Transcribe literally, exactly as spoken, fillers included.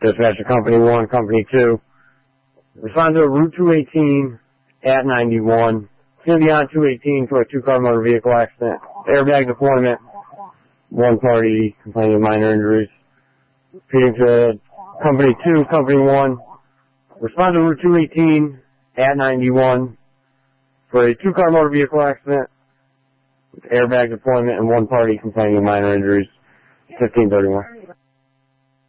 Dispatcher Company one, Company two. Respond to a Route two eighteen at ninety-one. It's going to be on two eighteen for a two-car motor vehicle accident. Airbag deployment. One party complaining of minor injuries. Repeating to Company two, Company one. Respond to Route two eighteen at ninety-one for a two-car motor vehicle accident. Airbag deployment and one party complaining of minor injuries. fifteen thirty-one.